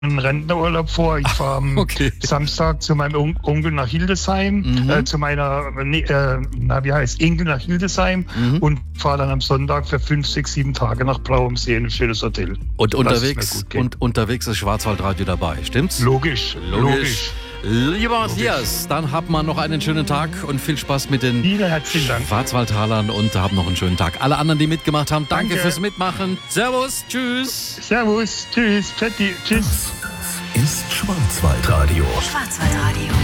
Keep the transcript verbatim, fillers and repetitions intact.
einen Rentnerurlaub vor. Ich fahre am Okay. Samstag zu meinem On- Onkel nach Hildesheim, Mhm. äh, zu meiner, nee, äh, na, wie heißt, Enkel nach Hildesheim Mhm. und fahre dann am Sonntag für fünf, sechs, sieben Tage nach Blauemsee in ein schönes Hotel. Und Lass es mir unterwegs, gut gehen. und unterwegs ist Schwarzwaldradio dabei, stimmt's? Logisch, logisch. Lieber Matthias, dann habt mal noch einen schönen Tag und viel Spaß mit den Vielen herzlichen Dank. Schwarzwaldtalern und habt noch einen schönen Tag. Alle anderen, die mitgemacht haben, danke, Danke. fürs Mitmachen. Servus, tschüss. Servus, tschüss, Fetti, tschüss. Das ist Schwarzwaldradio. Schwarzwaldradio.